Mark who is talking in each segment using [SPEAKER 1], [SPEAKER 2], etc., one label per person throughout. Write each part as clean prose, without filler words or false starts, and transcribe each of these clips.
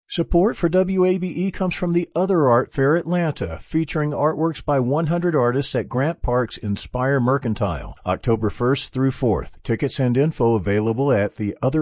[SPEAKER 1] Support for WABE comes from the Other Art Fair Atlanta, featuring artworks by 100 artists at Grant Park's Inspire Mercantile, October 1st through 4th. Tickets and info available at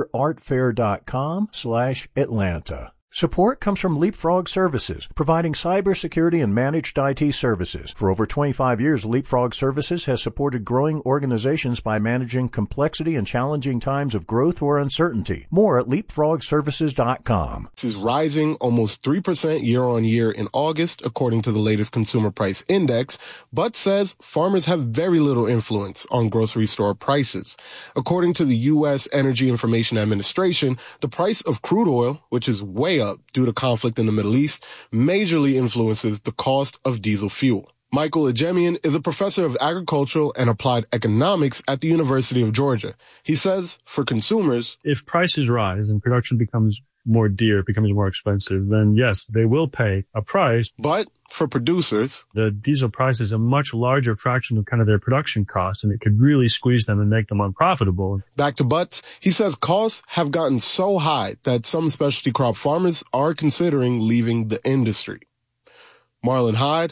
[SPEAKER 1] theotherartfair.com/Atlanta. Support comes from Leapfrog Services, providing cybersecurity and managed IT services. For over 25 years, Leapfrog Services has supported growing organizations by managing complexity and challenging times of growth or uncertainty. More at leapfrogservices.com.
[SPEAKER 2] This is rising almost 3% year on year in August, according to the latest Consumer Price Index, but says farmers have very little influence on grocery store prices. According to the U.S. Energy Information Administration, the price of crude oil, which is way up due to conflict in the Middle East, majorly influences the cost of diesel fuel. Michael Ajemian is a professor of agricultural and applied economics at the University of Georgia. He says, for consumers,
[SPEAKER 3] if prices rise and production becomes more dear, becomes more expensive, then yes, they will pay a price.
[SPEAKER 2] But for producers,
[SPEAKER 3] the diesel price is a much larger fraction of kind of their production costs, and it could really squeeze them and make them unprofitable.
[SPEAKER 2] Back to Butts, he says costs have gotten so high that some specialty crop farmers are considering leaving the industry. Marlon Hyde,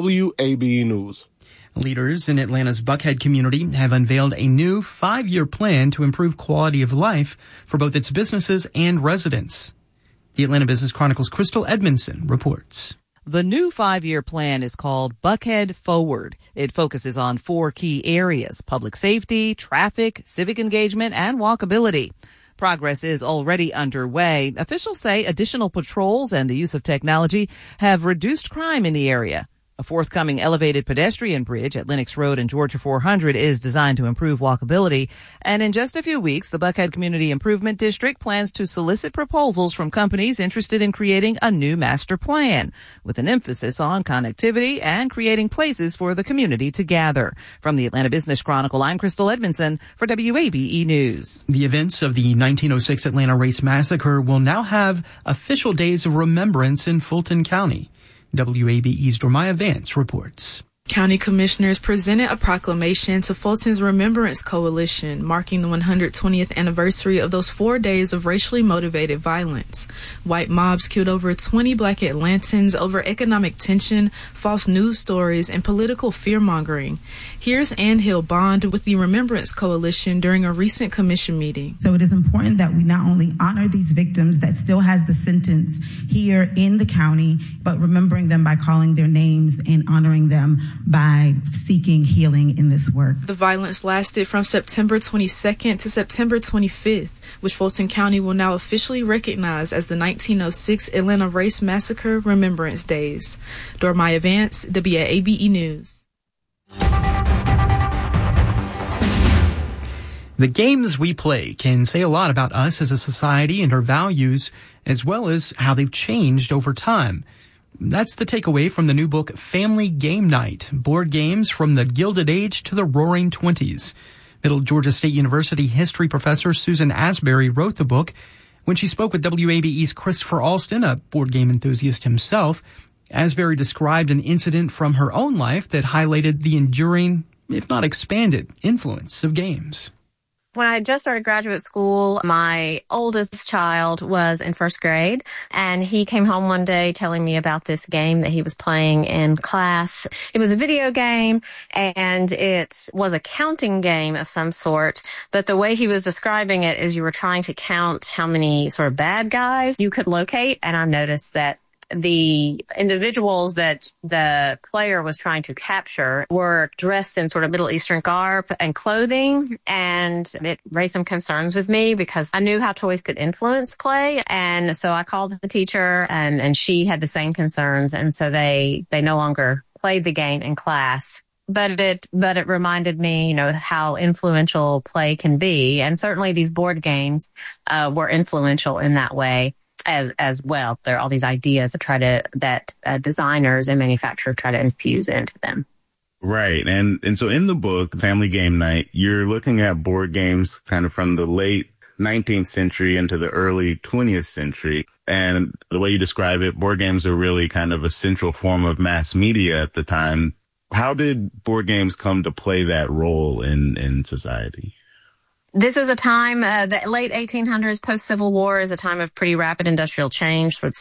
[SPEAKER 2] WABE News.
[SPEAKER 4] Leaders in Atlanta's Buckhead community have unveiled a new 5-year plan to improve quality of life for both its businesses and residents. The Atlanta Business Chronicle's Crystal Edmondson reports.
[SPEAKER 5] The new 5-year plan is called Buckhead Forward. It focuses on 4 key areas: public safety, traffic, civic engagement, and walkability. Progress is already underway. Officials say additional patrols and the use of technology have reduced crime in the area. A forthcoming elevated pedestrian bridge at Lenox Road and Georgia 400 is designed to improve walkability. And in just a few weeks, the Buckhead Community Improvement District plans to solicit proposals from companies interested in creating a new master plan, with an emphasis on connectivity and creating places for the community to gather. From the Atlanta Business Chronicle, I'm Crystal Edmondson for WABE News.
[SPEAKER 4] The events of the 1906 Atlanta Race Massacre will now have official days of remembrance in Fulton County. WABE's Dormaya Vance reports.
[SPEAKER 6] County commissioners presented a proclamation to Fulton's Remembrance Coalition, marking the 120th anniversary of those 4 days of racially motivated violence. White mobs killed over 20 black Atlantans over economic tension, false news stories, and political fear-mongering. Here's Ann Hill Bond with the Remembrance Coalition during a recent commission meeting.
[SPEAKER 7] So it is important that we not only honor these victims that still has the sentence here in the county, but remembering them by calling their names and honoring them by seeking healing in this work.
[SPEAKER 6] The violence lasted from September 22nd to September 25th, which Fulton County will now officially recognize as the 1906 Atlanta Race Massacre Remembrance Days. Dormaya Vance, WABE News.
[SPEAKER 4] The games we play can say a lot about us as a society and our values, as well as how they've changed over time. That's the takeaway from the new book, Family Game Night, Board Games from the Gilded Age to the Roaring Twenties. Middle Georgia State University history professor Susan Asbury wrote the book. When she spoke with WABE's Christopher Alston, a board game enthusiast himself, Asbury described an incident from her own life that highlighted the enduring, if not expanded, influence of games.
[SPEAKER 8] When I just started graduate school, my oldest child was in first grade, and he came home one day telling me about this game that he was playing in class. It was a video game, and it was a counting game of some sort, but the way he was describing it is you were trying to count how many sort of bad guys you could locate, and I noticed that the individuals that the player was trying to capture were dressed in sort of Middle Eastern garb and clothing, and it raised some concerns with me because I knew how toys could influence play, and so I called the teacher, and she had the same concerns, and so they no longer played the game in class. But it reminded me, how influential play can be, and certainly these board games were influential in that way. As well. There are all these ideas that designers and manufacturers try to infuse into them.
[SPEAKER 9] Right. And so in the book, Family Game Night, you're looking at board games kind of from the late 19th century into the early 20th century. And the way you describe it, board games are really kind of a central form of mass media at the time. How did board games come to play that role in society?
[SPEAKER 8] This is a time, the late 1800s, post-Civil War, is a time of pretty rapid industrial change.